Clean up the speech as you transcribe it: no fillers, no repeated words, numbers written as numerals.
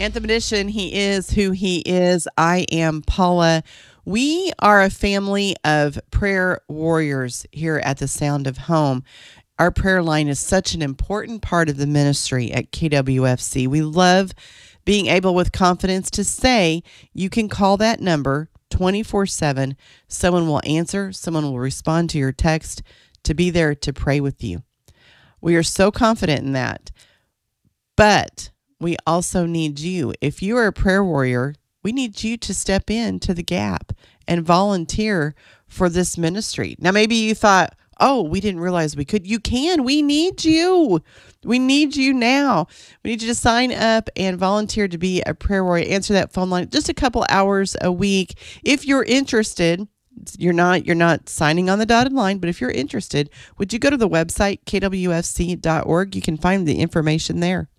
Anthem Edition, he is who he is. I am Paula. We are a family of prayer warriors here at the Sound of Home. Our prayer line is such an important part of the ministry at KWFC. We love being able with confidence to say you can call that number 24/7. Someone will answer, someone will respond to your text to be there to pray with you. We are so confident in that. But we also need you. If you are a prayer warrior, we need you to step into the gap and volunteer for this ministry. Now, maybe you thought, oh, we didn't realize we could. You can. We need you. We need you now. We need you to sign up and volunteer to be a prayer warrior. Answer that phone line just a couple hours a week. If you're interested, you're not signing on the dotted line, but if you're interested, would you go to the website kwfc.org? You can find the information there.